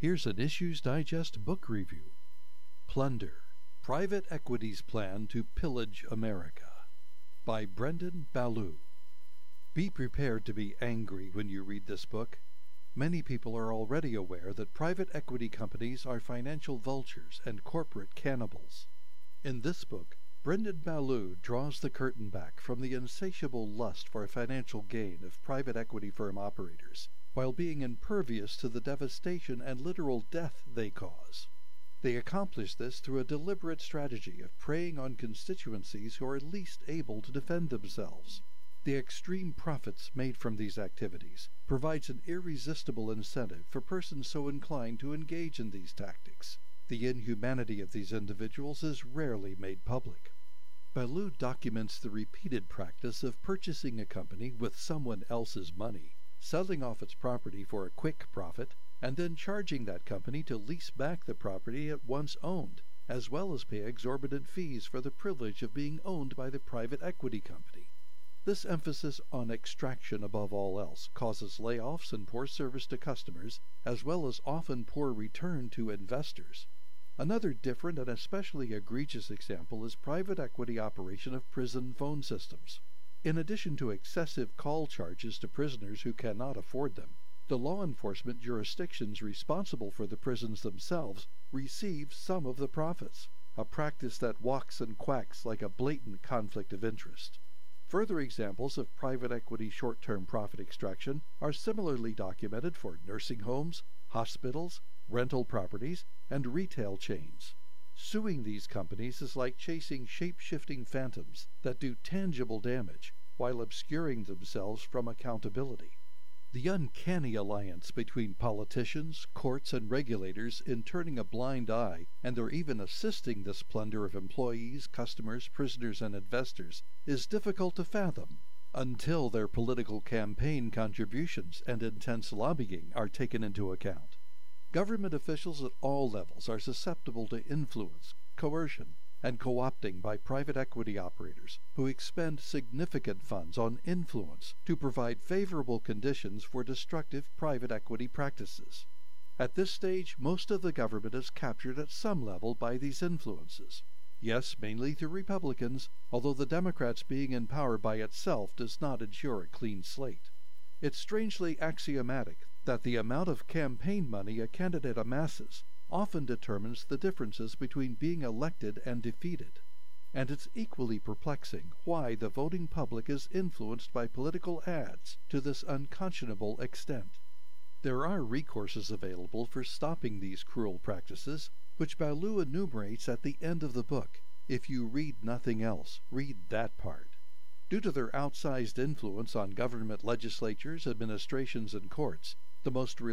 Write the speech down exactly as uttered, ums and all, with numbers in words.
Here's an Issues Digest book review. Plunder: Private Equity's Plan to Pillage America by Brendan Ballou. Be prepared to be angry when you read this book. Many people are already aware that private equity companies are financial vultures and corporate cannibals. In this book, Brendan Ballou draws the curtain back from the insatiable lust for financial gain of private equity firm operators, while being impervious to the devastation and literal death they cause. They accomplish this through a deliberate strategy of preying on constituencies who are least able to defend themselves. The extreme profits made from these activities provides an irresistible incentive for persons so inclined to engage in these tactics. The inhumanity of these individuals is rarely made public. Ballou documents the repeated practice of purchasing a company with someone else's money, selling off its property for a quick profit, and then charging that company to lease back the property it once owned, as well as pay exorbitant fees for the privilege of being owned by the private equity company. This emphasis on extraction above all else causes layoffs and poor service to customers, as well as often poor return to investors. Another different and especially egregious example is private equity operation of prison phone systems. In addition to excessive call charges to prisoners who cannot afford them, the law enforcement jurisdictions responsible for the prisons themselves receive some of the profits, a practice that walks and quacks like a blatant conflict of interest. Further examples of private equity short-term profit extraction are similarly documented for nursing homes, hospitals, rental properties, and retail chains. Suing these companies is like chasing shape-shifting phantoms that do tangible damage while obscuring themselves from accountability. The uncanny alliance between politicians, courts, and regulators in turning a blind eye and or even assisting this plunder of employees, customers, prisoners, and investors is difficult to fathom until their political campaign contributions and intense lobbying are taken into account. Government officials at all levels are susceptible to influence, coercion, and co-opting by private equity operators who expend significant funds on influence to provide favorable conditions for destructive private equity practices. At this stage, most of the government is captured at some level by these influences. Yes, mainly through Republicans, although the Democrats being in power by itself does not ensure a clean slate. It's strangely axiomatic that the amount of campaign money a candidate amasses often determines the differences between being elected and defeated. And it's equally perplexing why the voting public is influenced by political ads to this unconscionable extent. There are recourses available for stopping these cruel practices, which Ballou enumerates at the end of the book. If you read nothing else, read that part. Due to their outsized influence on government legislatures, administrations, and courts, the most reliable